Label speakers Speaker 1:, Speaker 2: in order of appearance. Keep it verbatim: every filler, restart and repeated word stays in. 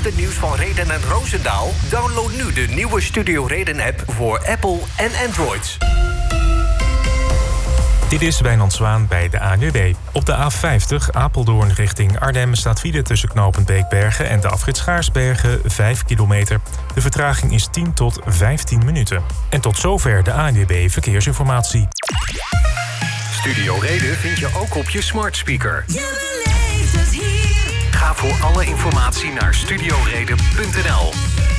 Speaker 1: laatste nieuws van Reden en Roosendaal? Download nu de nieuwe Studio Reden-app voor Apple en Android.
Speaker 2: Dit is Wijnand Zwaan bij de A N W B. Op de A vijftig Apeldoorn richting Arnhem staat file tussen knooppunt Beekbergen en de afrit Schaarsbergen vijf kilometer. De vertraging is tien tot vijftien minuten. En tot zover de A N W B Verkeersinformatie.
Speaker 1: Studio Reden vind je ook op je smart speaker.
Speaker 3: Je beleeft het hier.
Speaker 1: Ga voor alle informatie naar studio reden punt n l.